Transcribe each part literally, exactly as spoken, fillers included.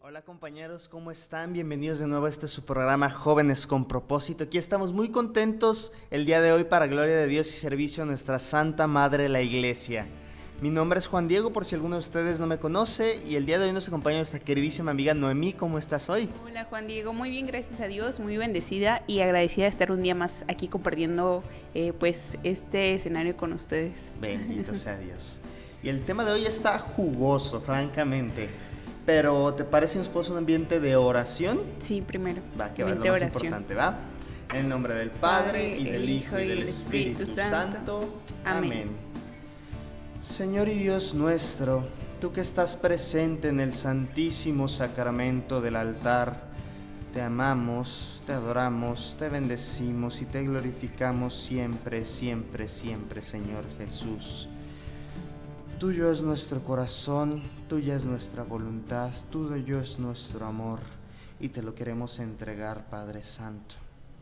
Hola compañeros, ¿cómo están? Bienvenidos de nuevo a este su programa Jóvenes con Propósito. Aquí estamos muy contentos el día de hoy para gloria de Dios y servicio a nuestra Santa Madre la Iglesia. Mi nombre es Juan Diego, por si alguno de ustedes no me conoce, y el día de hoy nos acompaña nuestra queridísima amiga Noemí. ¿Cómo estás hoy? Hola Juan Diego, muy bien, gracias a Dios, muy bendecida y agradecida de estar un día más aquí compartiendo eh, pues este escenario con ustedes. Bendito sea Dios. Y el tema de hoy está jugoso, francamente. Pero, ¿te parece si nos ponemos un ambiente de oración? Sí, primero. Va, que va, es lo más oración. importante, ¿va? En el nombre del Padre, y del Hijo, y del Espíritu, Espíritu Santo. Santo. Amén. Amén. Señor y Dios nuestro, tú que estás presente en el santísimo sacramento del altar, te amamos, te adoramos, te bendecimos y te glorificamos siempre, siempre, siempre, Señor Jesús. Tuyo es nuestro corazón, tuya es nuestra voluntad, tuyo es nuestro amor y te lo queremos entregar, Padre Santo.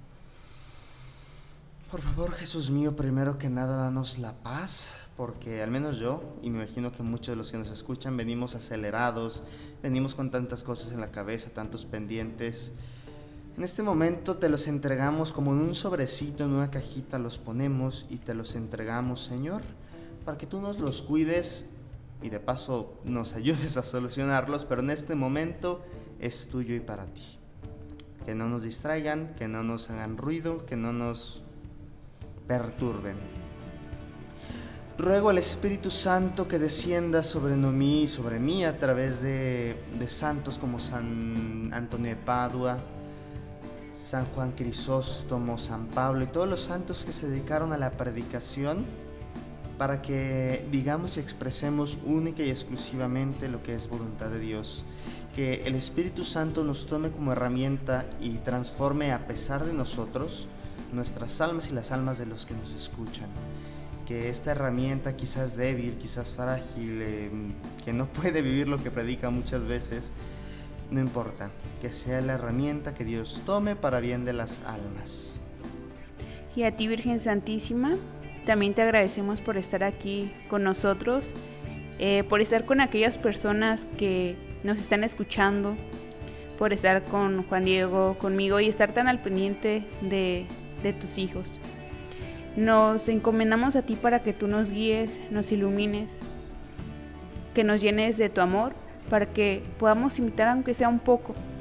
Por favor, Jesús mío, primero que nada, danos la paz, porque al menos yo, y me imagino que muchos de los que nos escuchan, venimos acelerados, venimos con tantas cosas en la cabeza, tantos pendientes. En este momento te los entregamos como en un sobrecito, en una cajita, los ponemos y te los entregamos, Señor, para que tú nos los cuides y de paso nos ayudes a solucionarlos, pero en este momento es tuyo y para ti. Que no nos distraigan, que no nos hagan ruido, que no nos perturben. Ruego al Espíritu Santo que descienda sobre mí y sobre mí a través de, de santos como San Antonio de Padua, San Juan Crisóstomo, San Pablo y todos los santos que se dedicaron a la predicación, para que digamos y expresemos única y exclusivamente lo que es voluntad de Dios. Que el Espíritu Santo nos tome como herramienta y transforme a pesar de nosotros nuestras almas y las almas de los que nos escuchan. Que esta herramienta quizás débil, quizás frágil, eh, que no puede vivir lo que predica muchas veces, no importa, que sea la herramienta que Dios tome para bien de las almas. Y a ti, Virgen Santísima, también te agradecemos por estar aquí con nosotros, eh, por estar con aquellas personas que nos están escuchando, por estar con Juan Diego, conmigo y estar tan al pendiente de, de tus hijos. Nos encomendamos a ti para que tú nos guíes, nos ilumines, que nos llenes de tu amor, para que podamos imitar aunque sea un poco